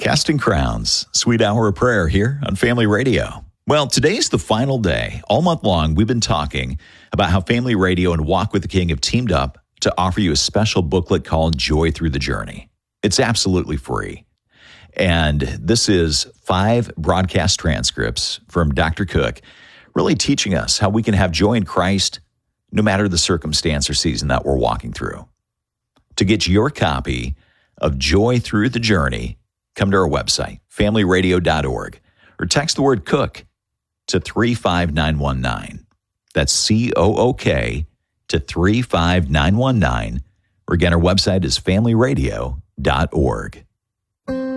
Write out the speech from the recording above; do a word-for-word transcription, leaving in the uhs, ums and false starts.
Casting Crowns, Sweet Hour of Prayer here on Family Radio. Well, today's the final day. All month long, we've been talking about how Family Radio and Walk with the King have teamed up to offer you a special booklet called Joy Through the Journey. It's absolutely free. And this is five broadcast transcripts from Doctor Cook, really teaching us how we can have joy in Christ no matter the circumstance or season that we're walking through. To get your copy of Joy Through the Journey, come to our website, family radio dot org, or text the word COOK to three five nine one nine. That's C O O K to three five nine one nine. Or again, our website is family radio dot org.